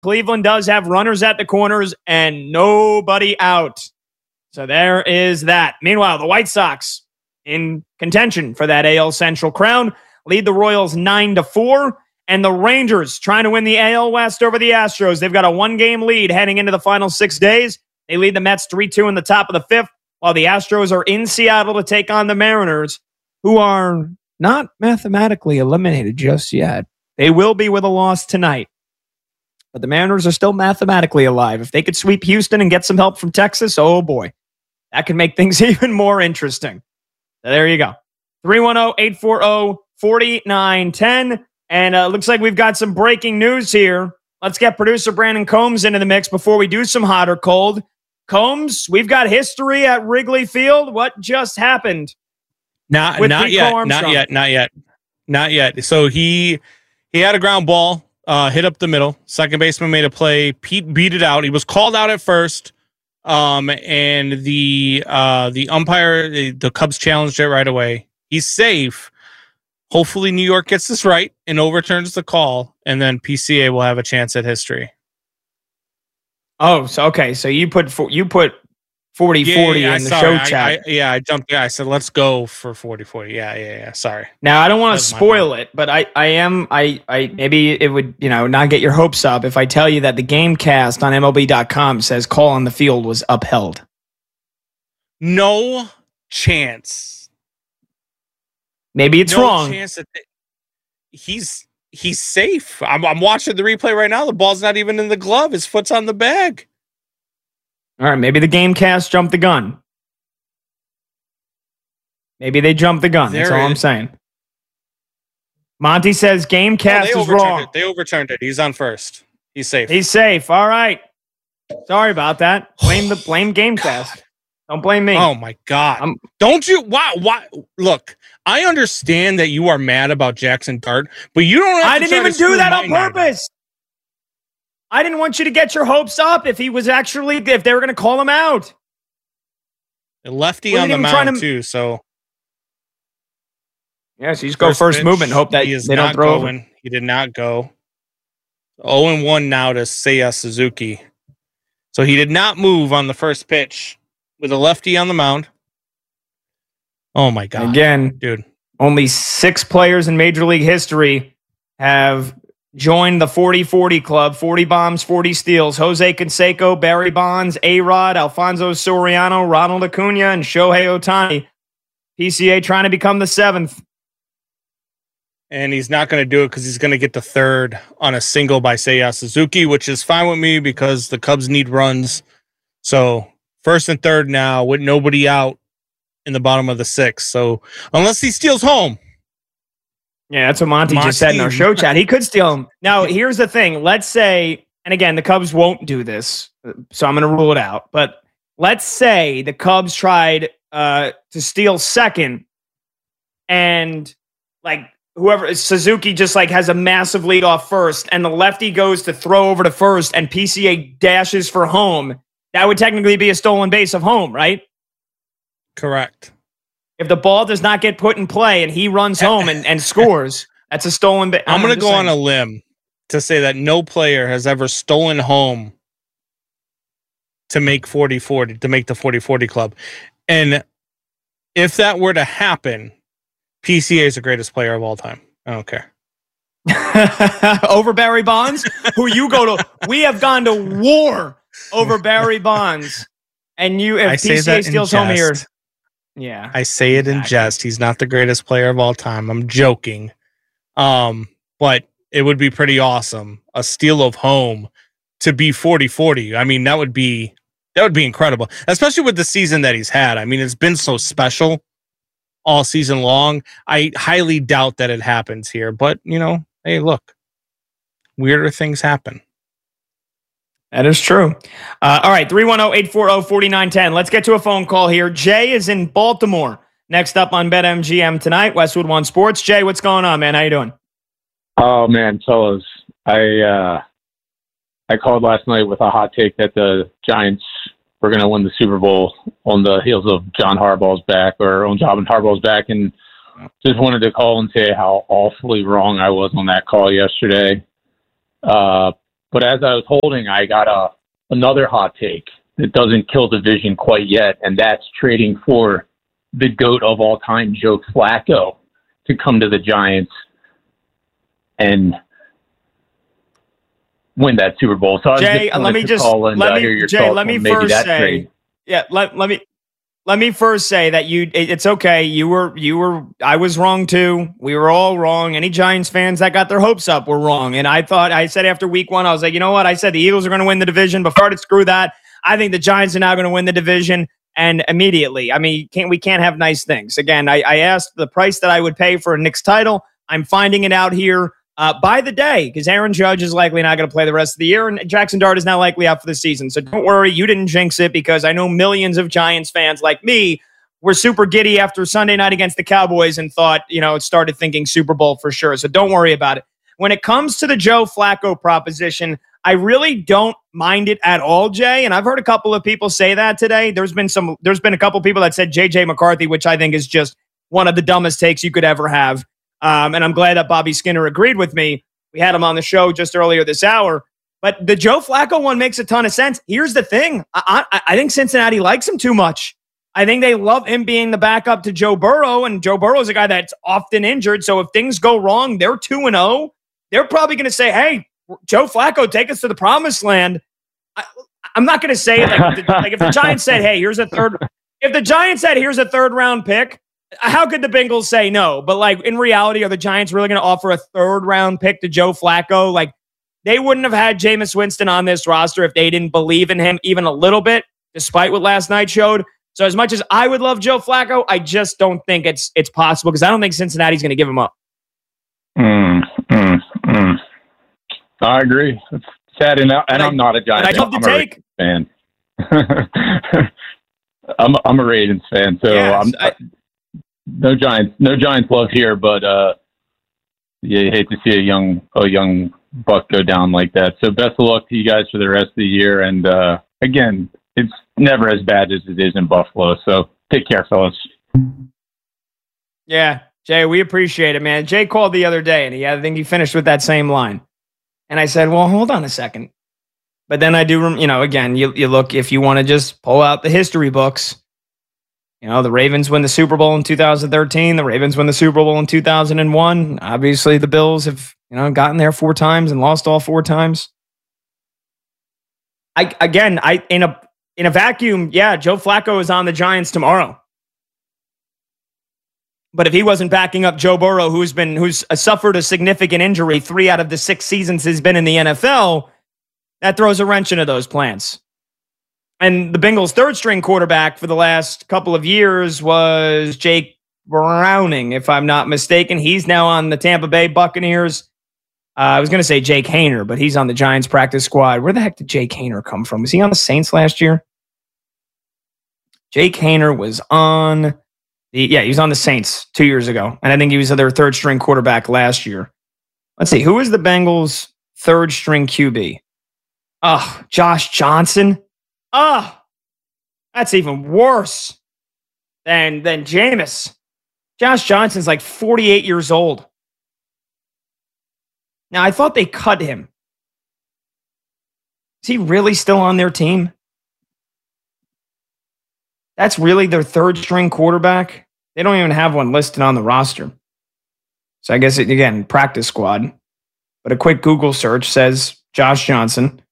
Cleveland does have runners at the corners and nobody out. So there is that. Meanwhile, the White Sox in contention for that AL Central crown lead the Royals 9-4. And the Rangers trying to win the AL West over the Astros. They've got a 1-game lead heading into the final 6 days. They lead the Mets 3-2 in the top of the 5th, while the Astros are in Seattle to take on the Mariners, who are not mathematically eliminated just yet. They will be with a loss tonight. But the Mariners are still mathematically alive. If they could sweep Houston and get some help from Texas, oh boy, that could make things even more interesting. So there you go. 310-840-4910. And it looks like we've got some breaking news here. Let's get producer Brandon Combs into the mix before we do some hot or cold. Combs, we've got history at Wrigley Field. What just happened? Not yet. So he had a ground ball, hit up the middle. Second baseman made a play. Pete beat it out. He was called out at first. And the umpire, the Cubs challenged it right away. He's safe. Hopefully New York gets this right and overturns the call, and then PCA will have a chance at history. Oh, so okay. So you put 40-40 in the show chat. I jumped. Yeah, I said let's go for 40-40. Yeah. Sorry. Now I don't want to spoil it, but I maybe it would not get your hopes up if I tell you that the GameCast on MLB.com says call on the field was upheld. No chance. Maybe it's wrong. Chance that he's safe. I'm watching the replay right now. The ball's not even in the glove. His foot's on the bag. All right, maybe the GameCast jumped the gun. Maybe they jumped the gun. That's all I'm saying. Monty says GameCast is wrong. They overturned it. He's on first. He's safe. He's safe. All right. Sorry about that. Blame GameCast. Don't blame me. Oh my God! Don't you? Why? Look, I understand that you are mad about Jackson Dart, but you don't. I didn't even do that on purpose. I didn't want you to get your hopes up if they were going to call him out. A lefty on the mound too. So yes, he's go first movement. Hope that they don't throw over. He did not go. 0-1 now to Seiya Suzuki. So he did not move on the first pitch. With a lefty on the mound. Oh, my God. Again, dude. Only 6 players in Major League history have joined the 40-40 club. 40 bombs, 40 steals. Jose Canseco, Barry Bonds, A-Rod, Alfonso Soriano, Ronald Acuna, and Shohei Ohtani. PCA trying to become the 7th. And he's not going to do it because he's going to get the 3rd on a single by Seiya Suzuki, which is fine with me because the Cubs need runs. So... 1st and 3rd now with nobody out in the bottom of the 6th. So unless he steals home. Yeah, that's what Monty just said in our show chat. He could steal him. Now, here's the thing. Let's say, and again, the Cubs won't do this, so I'm going to rule it out. But let's say the Cubs tried to steal 2nd and whoever, Suzuki just has a massive lead off 1st and the lefty goes to throw over to 1st and PCA dashes for home. That would technically be a stolen base of home, right? Correct. If the ball does not get put in play and he runs home and scores, that's a stolen base. I'm going to go on a limb to say that no player has ever stolen home to make 40-40, to make the 40-40 club. And if that were to happen, PCA is the greatest player of all time. I don't care. Over Barry Bonds, who you go to. We have gone to war over Barry Bonds, and if PCA steals home here, yeah, I say it in jest. He's not the greatest player of all time. I'm joking, but it would be pretty awesome a steal of home to be 40-40. I mean, that would be incredible, especially with the season that he's had. I mean, it's been so special all season long. I highly doubt that it happens here, but hey, look, weirder things happen. That is true. All right, 310-840-4910. Let's get to a phone call here. Jay is in Baltimore. Next up on BetMGM tonight, Westwood One Sports. Jay, what's going on, man? How you doing? Oh, man, fellas. I called last night with a hot take that the Giants were going to win the Super Bowl on the heels of John Harbaugh's back, or on John Harbaugh's back, and just wanted to call and say how awfully wrong I was on that call yesterday. But as I was holding, I got another hot take that doesn't kill the vision quite yet, and that's trading for the GOAT of all time, Joe Flacco, to come to the Giants and win that Super Bowl. So Jay, let me first say, yeah, let me first say that it's okay. I was wrong too. We were all wrong. Any Giants fans that got their hopes up were wrong. And I said after week 1, I was like, you know what? I said the Eagles are going to win the division. Before to screw that, I think the Giants are now going to win the division. And immediately, I mean, we can't have nice things. Again, I asked the price that I would pay for a Knicks title. I'm finding it out here by the day, because Aaron Judge is likely not going to play the rest of the year, and Jackson Dart is now likely out for the season. So don't worry, you didn't jinx it, because I know millions of Giants fans like me were super giddy after Sunday night against the Cowboys and thought, started thinking Super Bowl for sure. So don't worry about it. When it comes to the Joe Flacco proposition, I really don't mind it at all, Jay. And I've heard a couple of people say that today. There's been a couple of people that said JJ McCarthy, which I think is just one of the dumbest takes you could ever have. And I'm glad that Bobby Skinner agreed with me. We had him on the show just earlier this hour. But the Joe Flacco one makes a ton of sense. Here's the thing. I think Cincinnati likes him too much. I think they love him being the backup to Joe Burrow. And Joe Burrow is a guy that's often injured. So if things go wrong, they're 2-0. They're probably going to say, hey, Joe Flacco, take us to the promised land. I'm not going to say it like if the Giants said, hey, here's a third. If the Giants said, here's a 3rd round pick, how could the Bengals say no? But like in reality, are the Giants really going to offer a 3rd round pick to Joe Flacco? Like they wouldn't have had Jameis Winston on this roster if they didn't believe in him even a little bit, despite what last night showed. So as much as I would love Joe Flacco, I just don't think it's possible, because I don't think Cincinnati's going to give him up. I agree. It's sad, and I'm not a Giants fan. I'm a Ravens fan. I'm a Ravens fan, so yes, no Giants love here. But you hate to see a young buck go down like that. So best of luck to you guys for the rest of the year. And again, it's never as bad as it is in Buffalo. So take care, fellas. Yeah, Jay, we appreciate it, man. Jay called the other day, and I think he finished with that same line. And I said, well, hold on a second. But then I do, again, you look, if you want to just pull out the history books, the Ravens win the Super Bowl in 2013. The Ravens win the Super Bowl in 2001. Obviously, the Bills have, gotten there 4 times and lost all 4 times. In a vacuum, yeah, Joe Flacco is on the Giants tomorrow. But if he wasn't backing up Joe Burrow, who's suffered a significant injury 3 out of the 6 seasons he's been in the NFL, that throws a wrench into those plans. And the Bengals' 3rd-string quarterback for the last couple of years was Jake Browning, if I'm not mistaken. He's now on the Tampa Bay Buccaneers. I was going to say Jake Haener, but he's on the Giants practice squad. Where the heck did Jake Haener come from? Was he on the Saints last year? Jake Haener was on... he was on the Saints 2 years ago, and I think he was their 3rd-string quarterback last year. Let's see, who is the Bengals' 3rd-string QB? Oh, Josh Johnson. Oh, that's even worse than Jameis. Josh Johnson's like 48 years old. Now, I thought they cut him. Is he really still on their team? That's really their 3rd-string quarterback? They don't even have one listed on the roster. So I guess, again, practice squad. But a quick Google search says Josh Johnson.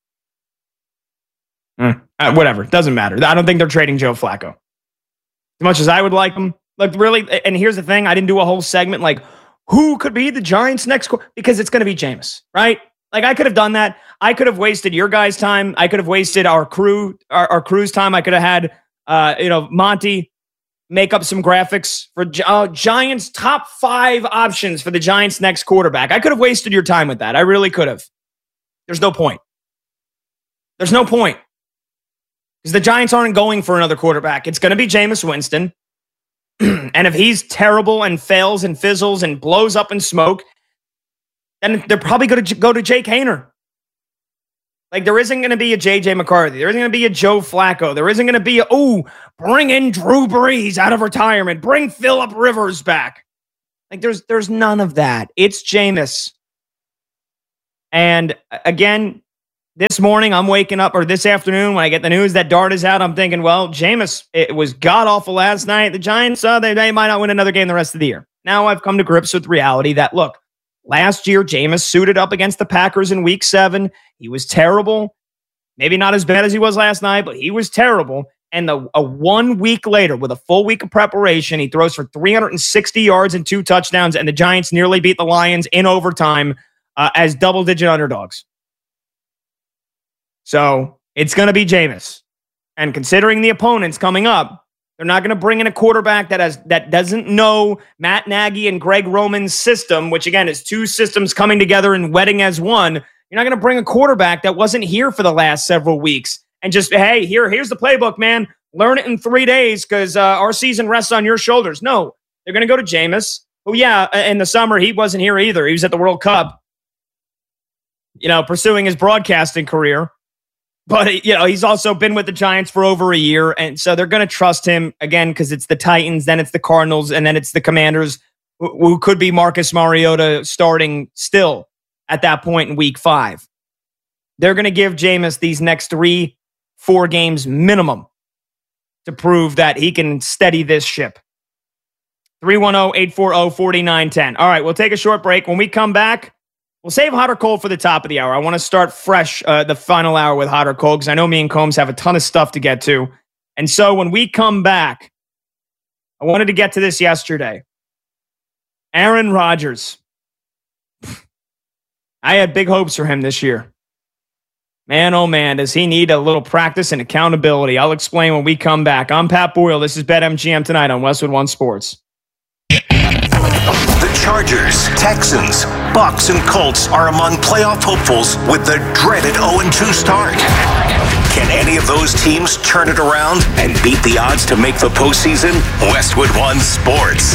Whatever. Doesn't matter. I don't think they're trading Joe Flacco. As much as I would like him. Look, really, and here's the thing. I didn't do a whole segment like, who could be the Giants' next because it's going to be Jameis, right? Like, I could have done that. I could have wasted your guys' time. I could have wasted our crew's time. I could have had Monty make up some graphics for Giants top 5 options for the Giants' next quarterback. I could have wasted your time with that. I really could have. There's no point. There's no point. Because the Giants aren't going for another quarterback. It's going to be Jameis Winston. And if he's terrible and fails and fizzles and blows up in smoke, then they're probably going to go to Jake Haener. Like, there isn't going to be a J.J. McCarthy. There isn't going to be a Joe Flacco. There isn't going to be bring in Drew Brees out of retirement. Bring Phillip Rivers back. Like, there's none of that. It's Jameis. And again, this morning, I'm waking up, or this afternoon, when I get the news that Dart is out, I'm thinking, well, Jameis, it was god-awful last night. The Giants, they might not win another game the rest of the year. Now I've come to grips with reality that, look, last year, Jameis suited up against the Packers in Week 7. He was terrible. Maybe not as bad as he was last night, but he was terrible. And a 1 week later, with a full week of preparation, he throws for 360 yards and 2 touchdowns, and the Giants nearly beat the Lions in overtime as double-digit underdogs. So it's going to be Jameis. And considering the opponents coming up, they're not going to bring in a quarterback that doesn't know Matt Nagy and Greg Roman's system, which, again, is 2 systems coming together and wedding as one. You're not going to bring a quarterback that wasn't here for the last several weeks and just, hey, here's the playbook, man. Learn it in 3 days because our season rests on your shoulders. No, they're going to go to Jameis, who, in the summer, he wasn't here either. He was at the World Cup, pursuing his broadcasting career. But, he's also been with the Giants for over a year. And so they're going to trust him again because it's the Titans, then it's the Cardinals, and then it's the Commanders, who could be Marcus Mariota starting still at that point in Week 5. They're going to give Jameis these next 3-4 games minimum to prove that he can steady this ship. 310-840-4910. All right, we'll take a short break. When we come back, we'll save Hot or Cold for the top of the hour. I want to start fresh the final hour with Hot or Cold because I know me and Combs have a ton of stuff to get to. And so when we come back, I wanted to get to this yesterday. Aaron Rodgers. I had big hopes for him this year. Man, oh man, does he need a little practice and accountability. I'll explain when we come back. I'm Pat Boyle. This is BetMGM tonight on Westwood One Sports. The Chargers, Texans, Bucs, and Colts are among playoff hopefuls with the dreaded 0-2 start. Can any of those teams turn it around and beat the odds to make the postseason? Westwood One Sports.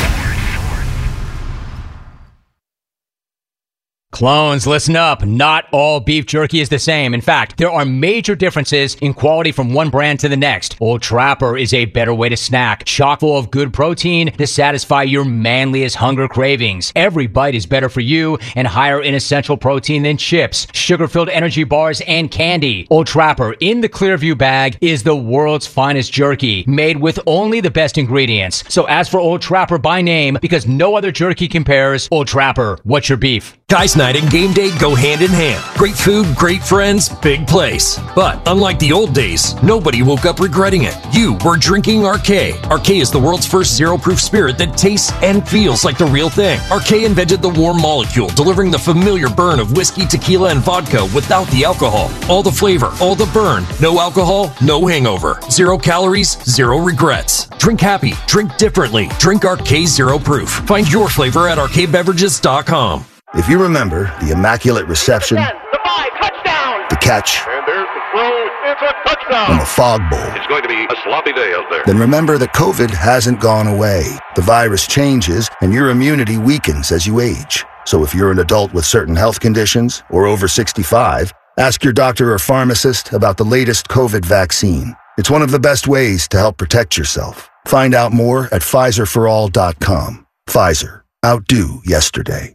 Clones, listen up. Not all beef jerky is the same. In fact, there are major differences in quality from one brand to the next. Old Trapper is a better way to snack, chock full of good protein to satisfy your manliest hunger cravings. Every bite is better for you and higher in essential protein than chips, sugar-filled energy bars, and candy. Old Trapper in the Clearview bag is the world's finest jerky, made with only the best ingredients. So ask for Old Trapper by name because no other jerky compares. Old Trapper, what's your beef? Guys night and game day go hand in hand. Great food, great friends, big place. But unlike the old days, nobody woke up regretting it. You were drinking Arcade. Arcade is the world's first zero-proof spirit that tastes and feels like the real thing. Arcade invented the warm molecule, delivering the familiar burn of whiskey, tequila, and vodka without the alcohol. All the flavor, all the burn. No alcohol, no hangover. 0 calories, 0 regrets. Drink happy, drink differently. Drink Arcade Zero Proof. Find your flavor at arcadebeverages.com. If you remember the immaculate reception, the 5, touchdown, the catch, and there's the throw, it's a touchdown, and the fog bowl, it's going to be a sloppy day out there. Then remember that COVID hasn't gone away. The virus changes, and your immunity weakens as you age. So if you're an adult with certain health conditions or over 65, ask your doctor or pharmacist about the latest COVID vaccine. It's one of the best ways to help protect yourself. Find out more at PfizerForAll.com. Pfizer. Outdo yesterday.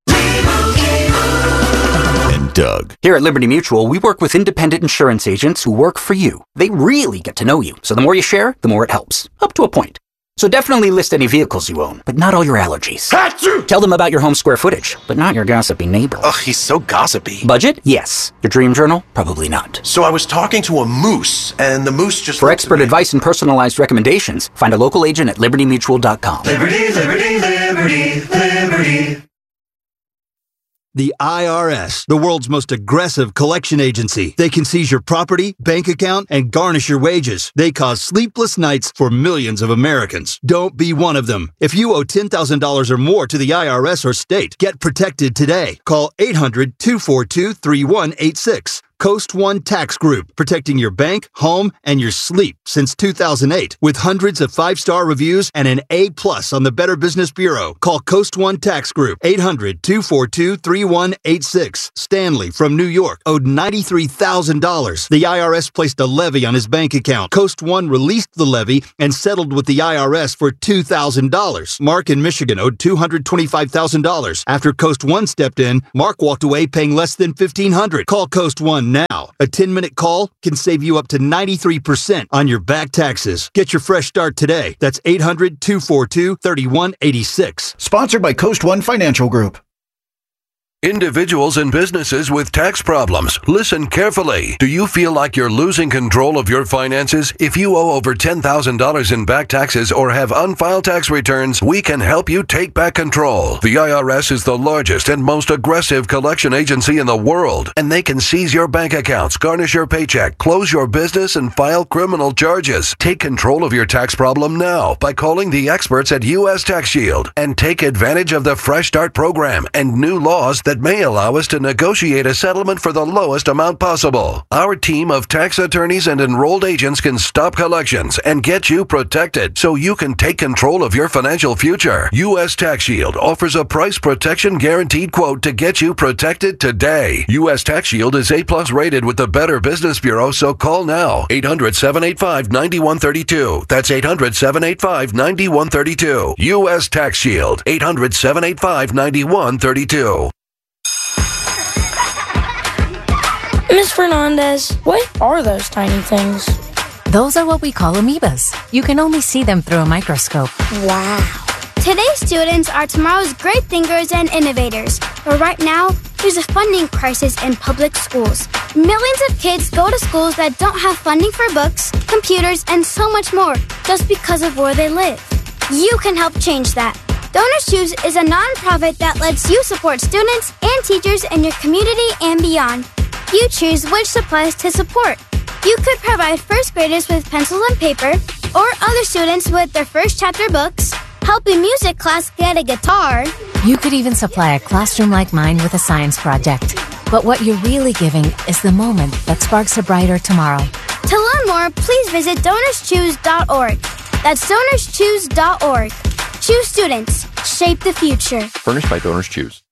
And Doug. Here at Liberty Mutual, we work with independent insurance agents who work for you. They really get to know you, so the more you share, the more it helps. Up to a point. So definitely list any vehicles you own, but not all your allergies. Achoo! Tell them about your home square footage, but not your gossipy neighbor. Ugh, he's so gossipy. Budget? Yes. Your dream journal? Probably not. So I was talking to a moose, and the moose just... For expert advice and personalized recommendations, find a local agent at libertymutual.com. Liberty, liberty, liberty, liberty. The IRS, the world's most aggressive collection agency. They can seize your property, bank account, and garnish your wages. They cause sleepless nights for millions of Americans. Don't be one of them. If you owe $10,000 or more to the IRS or state, get protected today. Call 800-242-3186. Coast One Tax Group, protecting your bank, home, and your sleep since 2008 with hundreds of 5-star reviews and an A+ on the Better Business Bureau. Call Coast One Tax Group, 800-242-3186. Stanley from New York owed $93,000. The IRS placed a levy on his bank account. Coast One released the levy and settled with the IRS for $2,000. Mark in Michigan owed $225,000. After Coast One stepped in, Mark walked away paying less than $1,500. Call Coast One now. A 10-minute call can save you up to 93% on your back taxes. Get your fresh start today. That's 800-242-3186. Sponsored by Coast One Financial Group. Individuals and businesses with tax problems, listen carefully. Do you feel like you're losing control of your finances? If you owe over $10,000 in back taxes or have unfiled tax returns, we can help you take back control. The IRS is the largest and most aggressive collection agency in the world, and they can seize your bank accounts, garnish your paycheck, close your business, and file criminal charges. Take control of your tax problem now by calling the experts at U.S. Tax Shield and take advantage of the Fresh Start program and new laws that may allow us to negotiate a settlement for the lowest amount possible. Our team of tax attorneys and enrolled agents can stop collections and get you protected so you can take control of your financial future. U.S. Tax Shield offers a price protection guaranteed quote to get you protected today. U.S. Tax Shield is A+ rated with the Better Business Bureau, so call now. 800-785-9132. That's 800-785-9132. U.S. Tax Shield. 800-785-9132. Miss Fernandez, what are those tiny things? Those are what we call amoebas. You can only see them through a microscope. Wow. Today's students are tomorrow's great thinkers and innovators. But right now, there's a funding crisis in public schools. Millions of kids go to schools that don't have funding for books, computers, and so much more just because of where they live. You can help change that. Donors Choose is a nonprofit that lets you support students and teachers in your community and beyond. You choose which supplies to support. You could provide first graders with pencils and paper, or other students with their first chapter books, help a music class get a guitar. You could even supply a classroom like mine with a science project. But what you're really giving is the moment that sparks a brighter tomorrow. To learn more, please visit DonorsChoose.org. That's DonorsChoose.org. Choose students. Shape the future. Furnished by Donors Choose.